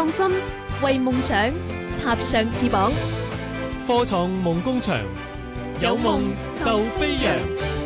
創新，為夢想插上翅膀。 科創夢工場，有夢就飛揚。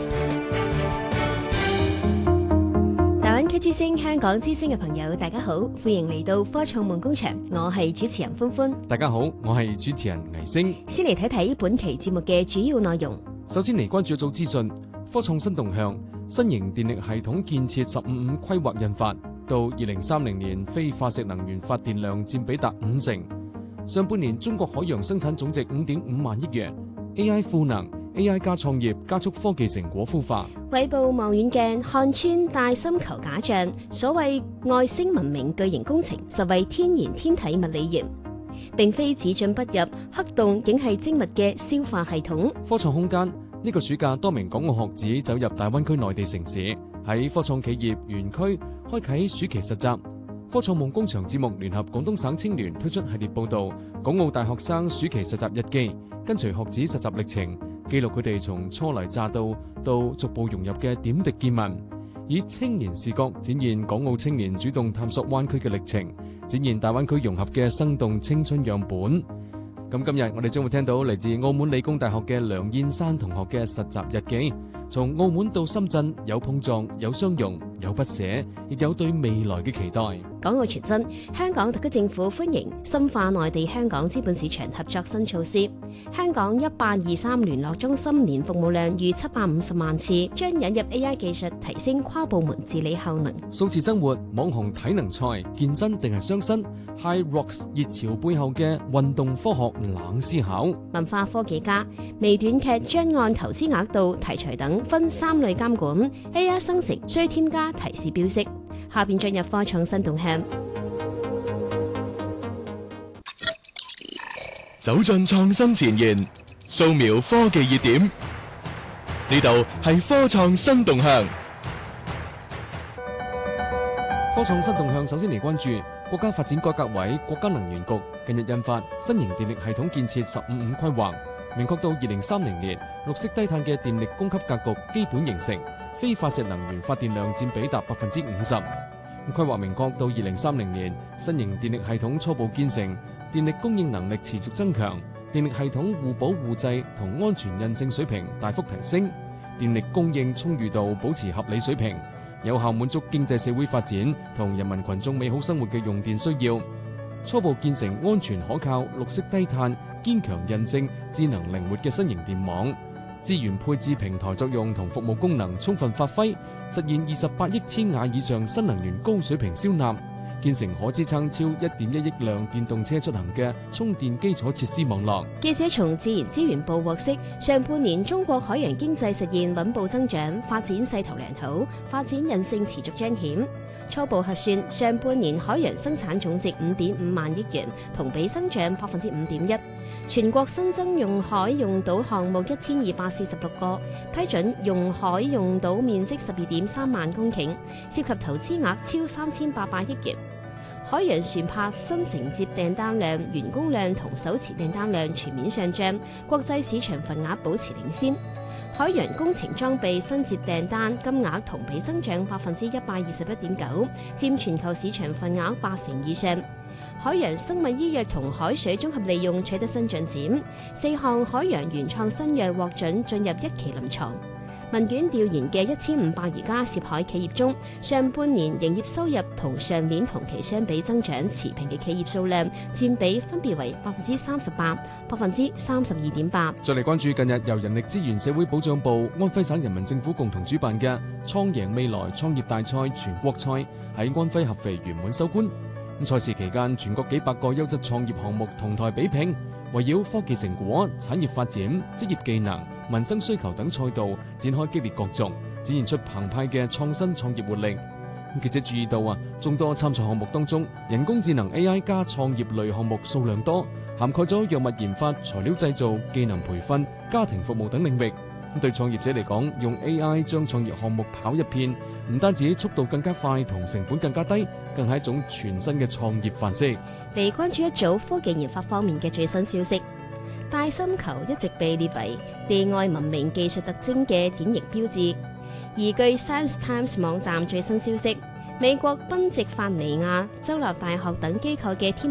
大灣區之星、香港之星嘅朋友，大家好，歡迎嚟到科創夢工場，我係主持人歡歡。 大家好，我係主持人倪星。 先嚟睇睇本期節目嘅主要內容。 首先嚟關注一組資訊，科創新動向，新型電力系統建設15+5規劃印發，到2030年非化石能源發電量佔比達50%。上半年中國海洋生產總值5.5萬億元。AI 賦能 AI 加創業，加速科技成果孵化。 偉步望遠鏡看穿大深球假象，所謂外星文明巨型工程，實為天然天體物理園，並非只進不入，黑洞竟係精密嘅消化系統。 科創空間，呢個暑假多名港澳學子走入大灣區內地城市，喺科創企業園區開啟暑期實習。科創夢工場節目聯合廣東省青聯推出系列報道，港澳大學生暑期實習日記，跟隨學子實習歷程，記錄佢哋從初來乍到到逐步融入嘅點滴見聞，以青年視角展現港澳青年主動探索灣區嘅歷程，展現大灣區融合嘅生動青春樣本。咁今日我哋將會聽到嚟自澳門理工大學嘅梁燕珊同學嘅實習日記，從澳門到深圳，有碰撞，有相融，有不捨，亦有對未來嘅期待。 港澳傳真，香港特區政府歡迎深化內地香港資本市場合作新措施。香港1823聯絡中心年服務量逾750萬次，將引入 AI 技術，提升跨部門治理效能。 數字生活，網紅體能賽，健身定係傷身 ？High Rocks 熱潮背後嘅運動科學冷思考。 文化科技家，微短劇將按投資額度、題材等分3類監管 ，AI 生成需添加提示標識。下邊進入科創新動向， 走進創新前沿，掃描科技熱點。呢度係科創新動向。 科創新動向首先嚟關注國家發展改革委、國家能源局近日印發新型電力系統建設15+5規劃，明確到2030年綠色低碳嘅電力供給格局基本形成，非化石能源發電量佔比達50%。規劃明確到2030年，新型電力系統初步建成，電力供應能力持續增強，電力系統互補互濟同安全韌性水平大幅提升，電力供應充裕度保持合理水平，有效滿足經濟社會發展同人民群眾美好生活嘅用電需要。初步建成安全可靠、綠色低碳、堅強韌性、智能靈活嘅新型電網，資源配置平台作用同服務功能充分發揮，實現28億千瓦以上新能源高水平銷納，建成可支撐超1.1億輛電動車出行嘅充電基礎設施網絡。 記者從自然資源部獲悉，上半年中國海洋經濟實現穩步增長，發展勢頭良好，發展韌性持續彰顯。初步核算，上半年海洋生產總值5.5萬億元，同比增長5.1%。全國新增用海用島項目1246個，批准用海用島面積12.3萬公頃，涉及投資額超3800億元。海洋船舶新承接訂單量、完工量同手持訂單量全面上漲，國際市場份額保持領先。海洋工程裝備新接訂單金額同比增長121.9%，佔全球市場份額80%以上。海洋生物醫藥同海水綜合利用取得新進展，4項海洋原創新藥獲准進入1期臨床。問卷調研嘅1500餘家涉海企業中，上半年營業收入同上年同期相比增長持平嘅企業數量佔比分別為38%、32.8%。 再嚟關注近日由人力資源社會保障部、安徽省人民政府共同主辦嘅創贏未來創業大賽全國賽喺安徽合肥圓滿收官。賽事期間，全國幾百個優質創業項目同台比拼，圍繞科技成果、產業發展、職業技能、民生需求等賽道展開激烈角逐，展現出澎湃嘅創新創業活力。記者注意到眾多參賽項目當中，人工智能 AI 加創業類項目數量多，涵蓋咗藥物研發、材料製造、技能培訓、家庭服務等領域。對創業者嚟講，用 AI 將創業項目跑一遍，唔單止速度更加快同成本更加低，更係一種全新嘅創業範式。 嚟關注一組科技研發方面嘅最新消息。大深球一直被列為地外文明技術特徵嘅典型標誌，而據 Science Times 網站最新消息，美國賓夕法尼亞州立大學等機構嘅天